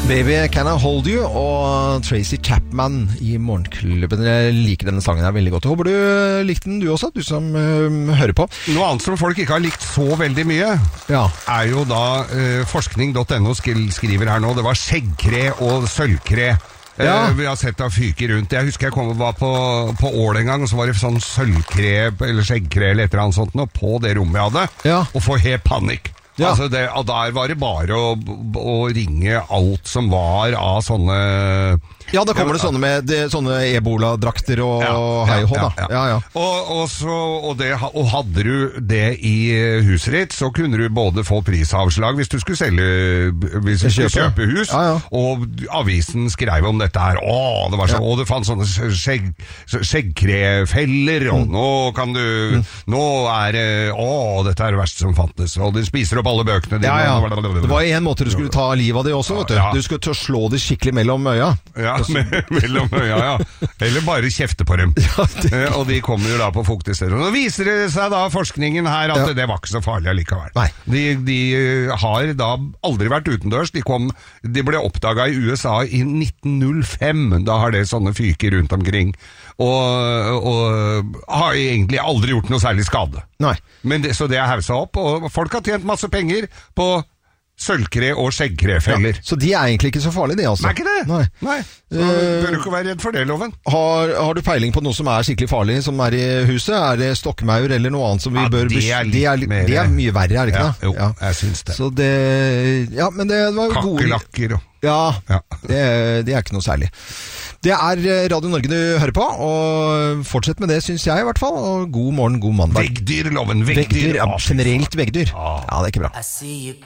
Baby, Can I Hold You og Tracy Chapman i Morgenklubben. Jeg liker denne sangen her veldig godt. Jeg håper du likte den du også, du som hører på. Noe annet som folk ikke har likt så veldig mye, er jo da forskning.no skriver her nå, det var skjeggkre og sølvkre. Vi har sett av fyker rundt. Jeg husker jeg var på Ål en gang, og så var det sånn sølvkre eller skjeggkre eller et eller annet sånt, og på det rommet jeg hadde, og få helt panikk. Altså og der var det bare å ringe alt som var av sånne... Ja, da kommer det sånne med sånne ebola-drakter og hei og hå, da. Og hadde du det i huset ditt, så kunne du både få prisavslag hvis du skulle kjøpe hus, og avisen skrev om dette her. Det var så, og du fant sånne skjeggkrefeller, og nå kan du, nå er det, dette er det verste som fantes, og de spiser opp alle bøkene dine. Det var en måte du skulle ta livet av det også, vet du. Du skulle til å slå det skikkelig mellom øya. Mellom øya, eller bare kjefte på dem. Og de kommer jo da på fuktige steder. Nå viser det seg da forskningen her at det var ikke så farlig allikevel. De har da aldri vært utendørs. De ble oppdaget i USA i 1905. Da har det sånne fyker rundt omkring. Og har egentlig aldri gjort noe særlig skade. Så det er hauset opp, og folk har tjent masse penger på sølvkre og skjeggkrefeller. Så de er egentlig ikke så farlige, de altså? Nei, ikke det. Nei. Så bør du ikke være redd for det, Loven. Har du peiling på noe som er skikkelig farlig, som er i huset? Er det stokkmaur eller noe annet som vi bør... Det er mye verre, er det ikke det? Jo, jeg synes det. Så det... Ja, men det var jo gode... Kakkelakker og... det er ikke noe særlig. Det er Radio Norge du hører på, og fortsett med det, synes jeg i hvert fall. Og god morgen, god mandag. Veggdyr, Loven, veggdyr. Generelt veggdyr. Ja, det er ikke bra.